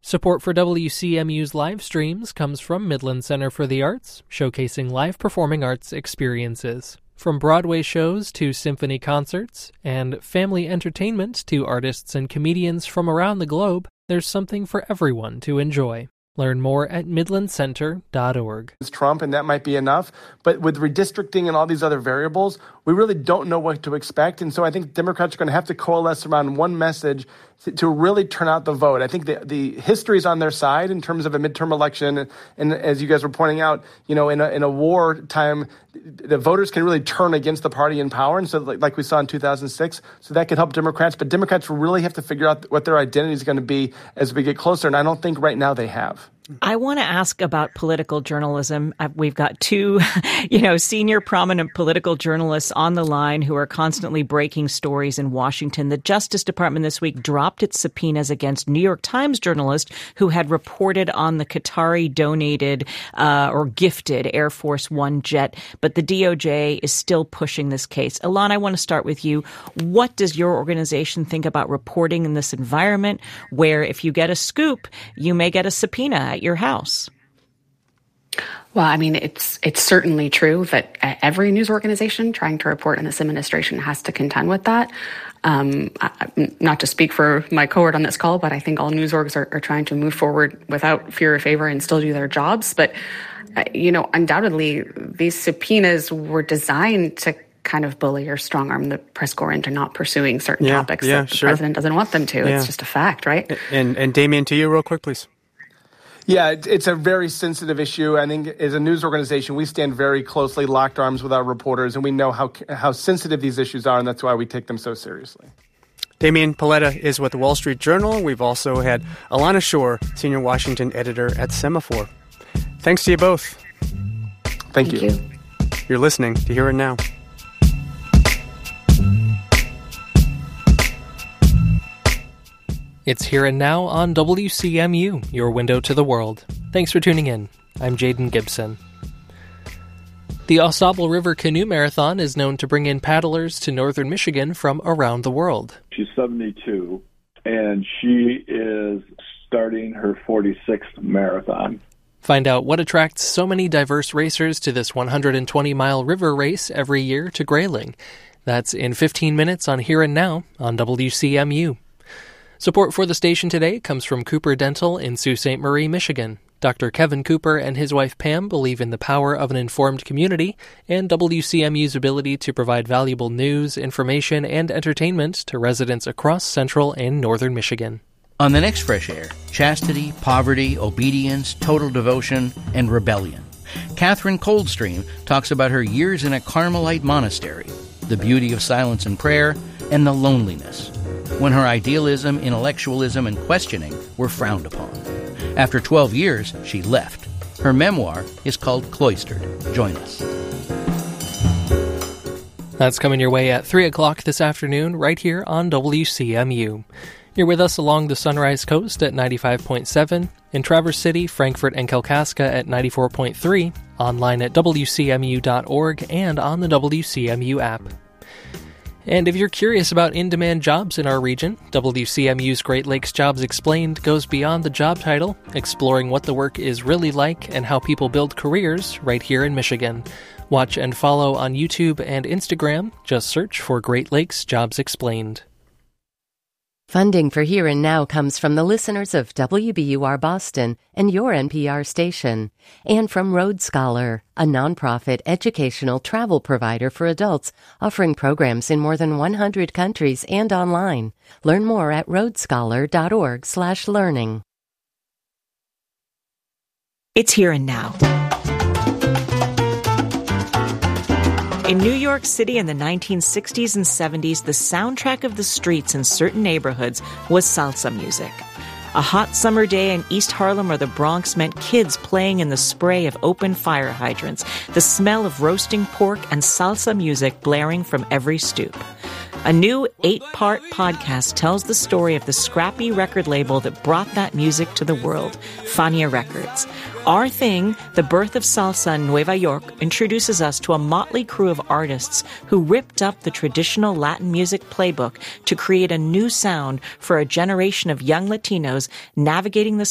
Support for WCMU's live streams comes from Midland Center for the Arts, showcasing live performing arts experiences. From Broadway shows to symphony concerts, and family entertainment to artists and comedians from around the globe, there's something for everyone to enjoy. Learn more at midlandcenter.org. It's Trump, and that might be enough. But with redistricting and all these other variables, we really don't know what to expect. And so I think Democrats are going to have to coalesce around one message to really turn out the vote. I think the history is on their side in terms of a midterm election. And as you guys were pointing out, in a war time, the voters can really turn against the party in power. And so like we saw in 2006, so that could help Democrats. But Democrats really have to figure out what their identity is going to be as we get closer. And I don't think right now they have. I want to ask about political journalism. We've got two, senior prominent political journalists on the line who are constantly breaking stories in Washington. The Justice Department this week dropped its subpoenas against New York Times journalist who had reported on the Qatari-donated or gifted Air Force One jet. But the DOJ is still pushing this case. Ilan, I want to start with you. What does your organization think about reporting in this environment where if you get a scoop, you may get a subpoena at your house? Well, I mean, it's certainly true that every news organization trying to report on this administration has to contend with that. Not to speak for my cohort on this call, but I think all news orgs are trying to move forward without fear or favor and still do their jobs. But, undoubtedly, these subpoenas were designed to kind of bully or strong-arm the press corps into not pursuing certain topics that the president doesn't want them to. Yeah. It's just a fact, right? And Damien, to you real quick, please. Yeah, it's a very sensitive issue. I think as a news organization, we stand very closely locked arms with our reporters, and we know how sensitive these issues are, and that's why we take them so seriously. Damien Paletta is with the Wall Street Journal. We've also had Alana Shore, senior Washington editor at Semaphore. Thanks to you both. Thank you. You're listening to Here and Now. It's Here and Now on WCMU, your window to the world. Thanks for tuning in. I'm Jaden Gibson. The AuSable River Canoe Marathon is known to bring in paddlers to northern Michigan from around the world. She's 72, and she is starting her 46th marathon. Find out what attracts so many diverse racers to this 120-mile river race every year to Grayling. That's in 15 minutes on Here and Now on WCMU. Support for the station today comes from Cooper Dental in Sault Ste. Marie, Michigan. Dr. Kevin Cooper and his wife Pam believe in the power of an informed community and WCMU's ability to provide valuable news, information, and entertainment to residents across central and northern Michigan. On the next Fresh Air, chastity, poverty, obedience, total devotion, and rebellion. Catherine Coldstream talks about her years in a Carmelite monastery, the beauty of silence and prayer, and the loneliness, when her idealism, intellectualism, and questioning were frowned upon. After 12 years, she left. Her memoir is called Cloistered. Join us. That's coming your way at 3 o'clock this afternoon, right here on WCMU. You're with us along the Sunrise Coast at 95.7, in Traverse City, Frankfort, and Kalkaska at 94.3, online at WCMU.org, and on the WCMU app. And if you're curious about in-demand jobs in our region, WCMU's Great Lakes Jobs Explained goes beyond the job title, exploring what the work is really like and how people build careers right here in Michigan. Watch and follow on YouTube and Instagram. Just search for Great Lakes Jobs Explained. Funding for Here and Now comes from the listeners of WBUR Boston and your NPR station, and from Road Scholar, a nonprofit educational travel provider for adults offering programs in more than 100 countries and online. Learn more at roadscholar.org/learning. It's Here and Now. In New York City in the 1960s and 70s, the soundtrack of the streets in certain neighborhoods was salsa music. A hot summer day in East Harlem or the Bronx meant kids playing in the spray of open fire hydrants, the smell of roasting pork, and salsa music blaring from every stoop. A new 8-part podcast tells the story of the scrappy record label that brought that music to the world, Fania Records. Our Thing, The Birth of Salsa in Nueva York, introduces us to a motley crew of artists who ripped up the traditional Latin music playbook to create a new sound for a generation of young Latinos navigating the